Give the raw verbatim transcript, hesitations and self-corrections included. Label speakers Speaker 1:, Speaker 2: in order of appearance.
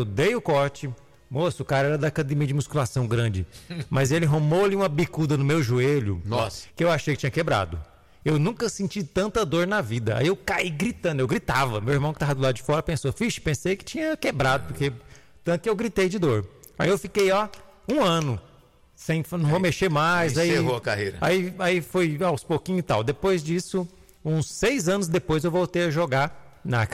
Speaker 1: eu dei o corte. Moço, o cara era da academia de musculação grande. Mas ele arrumou-lhe uma bicuda no meu joelho.
Speaker 2: Nossa.
Speaker 1: Que eu achei que tinha quebrado. Eu nunca senti tanta dor na vida. Aí eu caí gritando, eu gritava. Meu irmão que tava do lado de fora pensou, fixe, pensei que tinha quebrado, porque tanto que eu gritei de dor. Aí eu fiquei, ó, um ano, sem, não vou mexer mais. Aí
Speaker 2: encerrou a carreira.
Speaker 1: Aí, aí foi aos pouquinhos e tal. Depois disso, uns seis anos depois, eu voltei a jogar na